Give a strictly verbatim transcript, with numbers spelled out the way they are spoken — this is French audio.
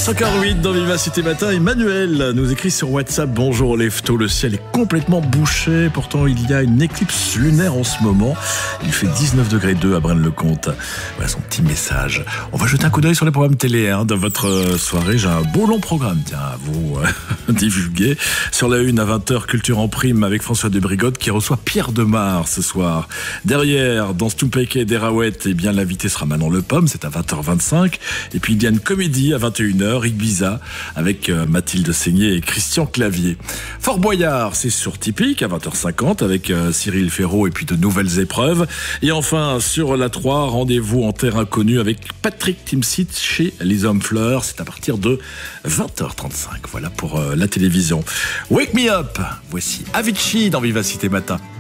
cinq heures huit dans Vivacité Matin, Emmanuel nous écrit sur WhatsApp: bonjour Lefto, le ciel est complètement bouché, pourtant il y a une éclipse lunaire en ce moment. Il fait dix-neuf degrés deux à Braine-le-Comte. Voilà son petit message. On va jeter un coup d'œil sur les programmes télé hein, de votre soirée. J'ai un beau long programme, tiens, à vous euh, divulguer. Sur la une à vingt heures, Culture en prime avec François de Brigotte qui reçoit Pierre Demar ce soir. Derrière, dans Stumpeke et Derawet, eh bien l'invité sera Manon Le Pomme, c'est à vingt heures vingt-cinq. Et puis il y a une comédie à vingt et une heures, Ibiza, avec euh, Mathilde Seigné et Christian Clavier. Fort Boyard, c'est sur Typique à vingt heures cinquante avec euh, Cyril Ferraud et puis de nouvelles épreuves. Et enfin, sur la trois, rendez-vous en terre inconnue avec Patrick Timsit chez Les Hommes Fleurs. C'est à partir de vingt heures trente-cinq. Voilà pour euh, la télévision. Wake Me Up, voici Avicii dans Vivacité Matin.